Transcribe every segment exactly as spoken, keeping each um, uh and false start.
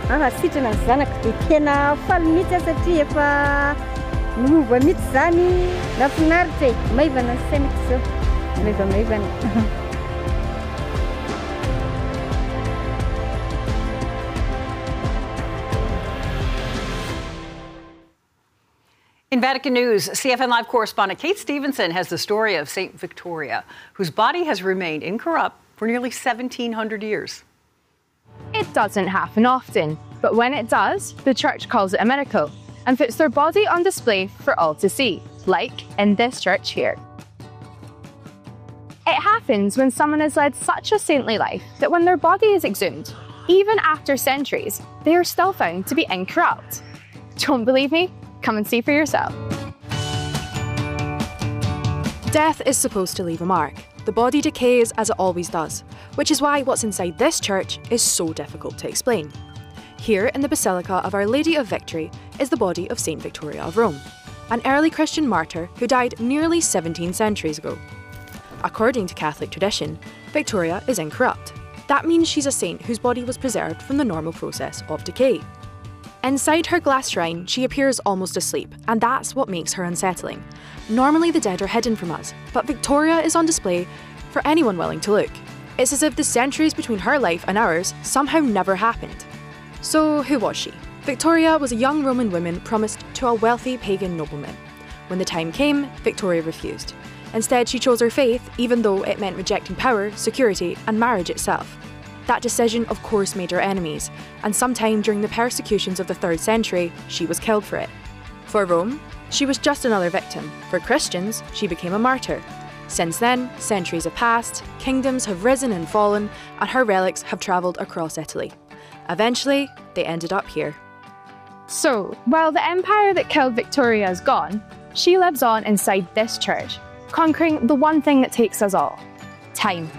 Ah, sitrana ny zanako dia tena faly mihitsy aho satria efa miova mihitsy zany. Nafinaritra e, maivana ny sainako zao. Maivamaivana. In Vatican News, C F N Live correspondent Kate Stevenson has the story of Saint Victoria, whose body has remained incorrupt for nearly seventeen hundred years. It doesn't happen often, but when it does, the church calls it a miracle and puts their body on display for all to see, like in this church here. It happens when someone has led such a saintly life that when their body is exhumed, even after centuries, they are still found to be incorrupt. Don't believe me? Come and see for yourself. Death is supposed to leave a mark. The body decays as it always does, which is why what's inside this church is so difficult to explain. Here in the Basilica of Our Lady of Victory is the body of Saint Victoria of Rome, an early Christian martyr who died nearly seventeen centuries ago. According to Catholic tradition, Victoria is incorrupt. That means she's a saint whose body was preserved from the normal process of decay. Inside her glass shrine, she appears almost asleep, and that's what makes her unsettling. Normally the dead are hidden from us, but Victoria is on display for anyone willing to look. It's as if the centuries between her life and ours somehow never happened. So who was she? Victoria was a young Roman woman promised to a wealthy pagan nobleman. When the time came, Victoria refused. Instead, she chose her faith, even though it meant rejecting power, security, and marriage itself. That decision, of course, made her enemies, and sometime during the persecutions of the third century, she was killed for it. For Rome, she was just another victim. For Christians, she became a martyr. Since then, centuries have passed, kingdoms have risen and fallen, and her relics have travelled across Italy. Eventually, they ended up here. So, while the empire that killed Victoria is gone, she lives on inside this church, conquering the one thing that takes us all: time.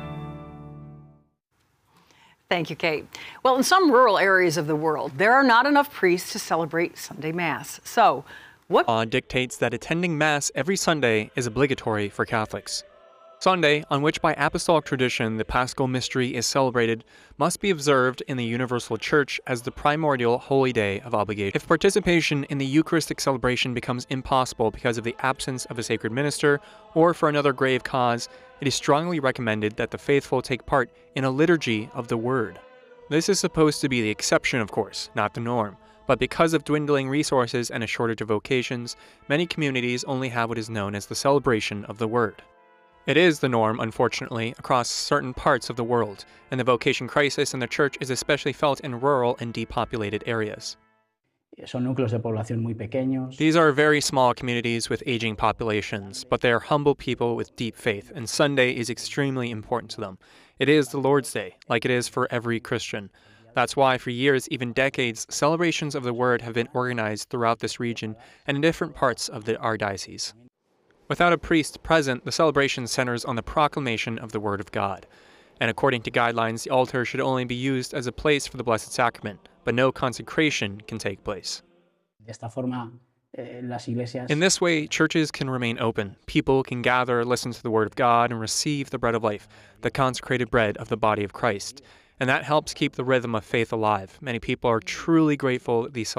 Thank you, Kate. Well, in some rural areas of the world, there are not enough priests to celebrate Sunday Mass. So, what law dictates that attending Mass every Sunday is obligatory for Catholics? Sunday, on which by apostolic tradition the Paschal Mystery is celebrated, must be observed in the Universal Church as the primordial holy day of obligation. If participation in the Eucharistic celebration becomes impossible because of the absence of a sacred minister or for another grave cause, it is strongly recommended that the faithful take part in a liturgy of the Word. This is supposed to be the exception, of course, not the norm. But because of dwindling resources and a shortage of vocations, many communities only have what is known as the celebration of the Word. It is the norm, unfortunately, across certain parts of the world, and the vocation crisis in the Church is especially felt in rural and depopulated areas. These are very small communities with aging populations, but they are humble people with deep faith, and Sunday is extremely important to them. It is the Lord's Day, like it is for every Christian. That's why for years, even decades, celebrations of the Word have been organized throughout this region and in different parts of the Archdiocese. Without a priest present, the celebration centers on the proclamation of the Word of God. And according to guidelines, the altar should only be used as a place for the Blessed Sacrament, but no consecration can take place. In this way, churches can remain open. People can gather, listen to the Word of God, and receive the bread of life, the consecrated bread of the body of Christ. And that helps keep the rhythm of faith alive. Many people are truly grateful that these